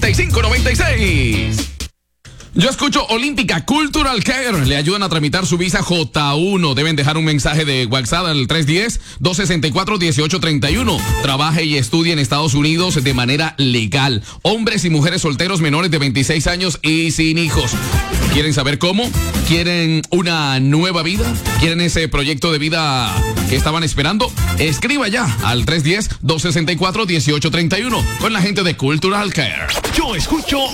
6596. Yo escucho Olímpica Cultural Care. Le ayudan a tramitar su visa J1. Deben dejar un mensaje de WhatsApp al 310-264-1831. Trabaje y estudie en Estados Unidos de manera legal. Hombres y mujeres solteros menores de 26 años y sin hijos. ¿Quieren saber cómo? ¿Quieren una nueva vida? ¿Quieren ese proyecto de vida que estaban esperando? Escriba ya al 310-264-1831 con la gente de Cultural Care. Yo escucho